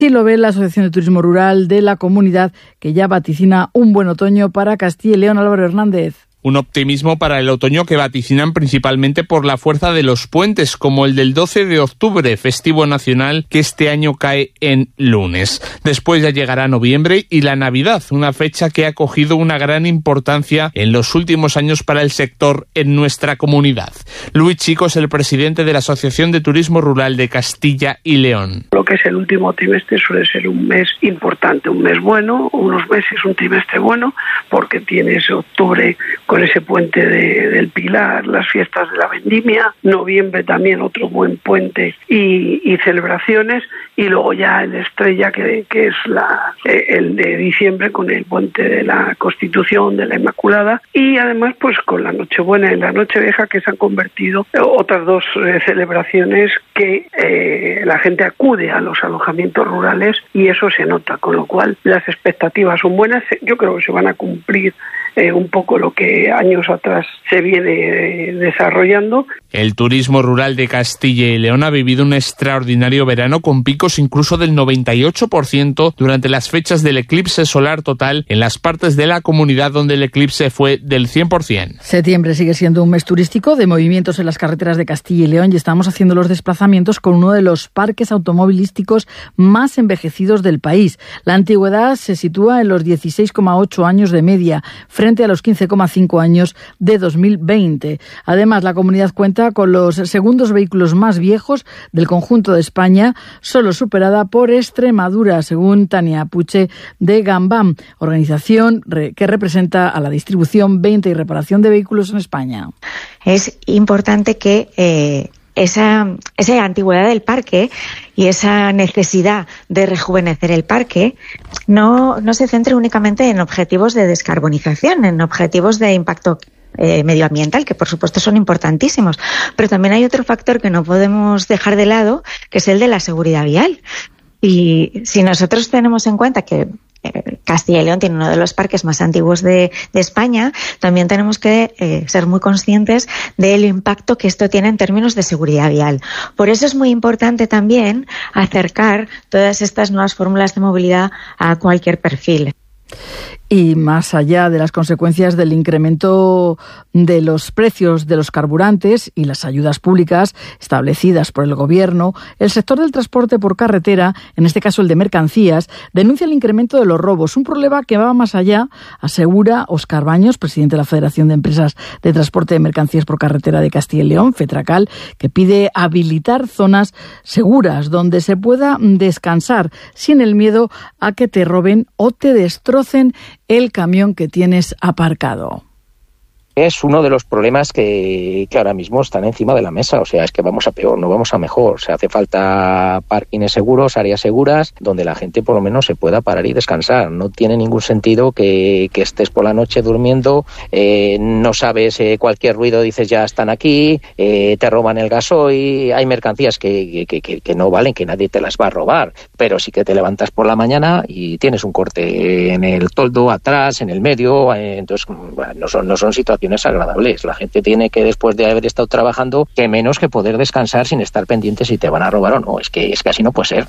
Sí lo ve la Asociación de Turismo Rural de la comunidad, que ya vaticina un buen otoño para Castilla y León. Álvaro Hernández. Un optimismo para el otoño que vaticinan principalmente por la fuerza de los puentes, como el del 12 de octubre, festivo nacional, que este año cae en lunes. Después ya llegará noviembre y la Navidad, una fecha que ha cogido una gran importancia en los últimos años para el sector en nuestra comunidad. Luis Chico es el presidente de la Asociación de Turismo Rural de Castilla y León. Lo que es el último trimestre suele ser un mes importante, un mes bueno, unos meses, un trimestre bueno, porque tienes octubre con ese puente del Pilar, las fiestas de la Vendimia, noviembre también otro buen puente y celebraciones, y luego ya el estrella que es el de diciembre con el puente de la Constitución, de la Inmaculada, y además pues con la Nochebuena y la Nochevieja, que se han convertido otras dos celebraciones que la gente acude a los alojamientos rurales y eso se nota, con lo cual las expectativas son buenas. Yo creo que se van a cumplir un poco lo que años atrás se viene desarrollando. El turismo rural de Castilla y León ha vivido un extraordinario verano con picos incluso del 98% durante las fechas del eclipse solar total en las partes de la comunidad donde el eclipse fue del 100%. Septiembre sigue siendo un mes turístico de movimientos en las carreteras de Castilla y León y estamos haciendo los desplazamientos con uno de los parques automovilísticos más envejecidos del país. La antigüedad se sitúa en los 16,8 años de media, frente a los 15,5 años de 2020. Además, la comunidad cuenta con los segundos vehículos más viejos del conjunto de España, solo superada por Extremadura, según Tania Puche de Gambam, organización que representa a la distribución, venta y reparación de vehículos en España. Es importante que esa antigüedad del parque y esa necesidad de rejuvenecer el parque no se centre únicamente en objetivos de descarbonización, en objetivos de impacto medioambiental, que por supuesto son importantísimos, pero también hay otro factor que no podemos dejar de lado, que es el de la seguridad vial. Y si nosotros tenemos en cuenta que Castilla y León tiene uno de los parques más antiguos de España, también tenemos que ser muy conscientes del impacto que esto tiene en términos de seguridad vial. Por eso es muy importante también acercar todas estas nuevas fórmulas de movilidad a cualquier perfil. Y más allá de las consecuencias del incremento de los precios de los carburantes y las ayudas públicas establecidas por el Gobierno, el sector del transporte por carretera, en este caso el de mercancías, denuncia el incremento de los robos, un problema que va más allá, asegura Óscar Baños, presidente de la Federación de Empresas de Transporte de Mercancías por Carretera de Castilla y León, FETRACAL, que pide habilitar zonas seguras donde se pueda descansar sin el miedo a que te roben o te destrocen el camión que tienes aparcado. Es uno de los problemas que ahora mismo están encima de la mesa. O sea, es que vamos a peor, no vamos a mejor. O sea, hace falta parkings seguros, áreas seguras, donde la gente por lo menos se pueda parar y descansar. No tiene ningún sentido que estés por la noche durmiendo, no sabes, cualquier ruido dices ya están aquí, te roban el gasoil. Hay mercancías que no valen, que nadie te las va a robar, pero sí que te levantas por la mañana y tienes un corte en el toldo, atrás, en el medio. Entonces, bueno, no son situaciones agradables. La gente tiene que, después de haber estado trabajando, que menos que poder descansar sin estar pendiente si te van a robar o no. Es que así no puede ser.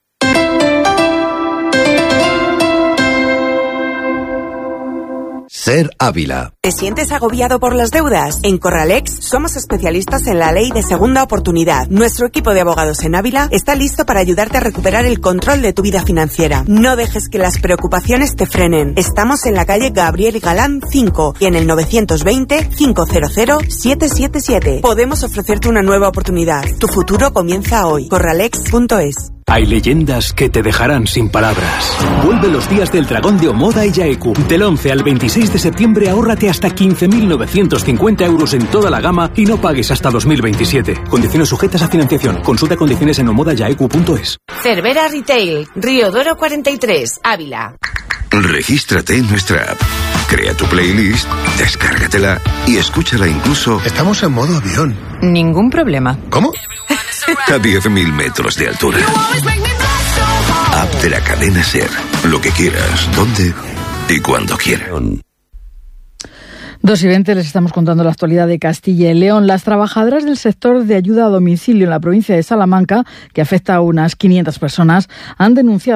Ser Ávila. ¿Te sientes agobiado por las deudas? En Corralex somos especialistas en la ley de segunda oportunidad. Nuestro equipo de abogados en Ávila está listo para ayudarte a recuperar el control de tu vida financiera. No dejes que las preocupaciones te frenen. Estamos en la calle Gabriel Galán 5 y en el 920-500-777. Podemos ofrecerte una nueva oportunidad. Tu futuro comienza hoy. Corralex.es. Hay leyendas que te dejarán sin palabras. Vuelve los días del dragón de Omoda y Yaeku. Del 11 al 26 de septiembre ahórrate hasta 15.950 euros en toda la gama y no pagues hasta 2027. Condiciones sujetas a financiación. Consulta condiciones en omodayaeku.es. Cervera Retail, Río Duero 43, Ávila. Regístrate en nuestra app. Crea tu playlist, descárgatela y escúchala incluso... Estamos en modo avión. Ningún problema. ¿Cómo? A 10.000 metros de altura. App de la cadena SER. Lo que quieras, dónde y cuando quieras. 2:20 les estamos contando la actualidad de Castilla y León. Las trabajadoras del sector de ayuda a domicilio en la provincia de Salamanca, que afecta a unas 500 personas, han denunciado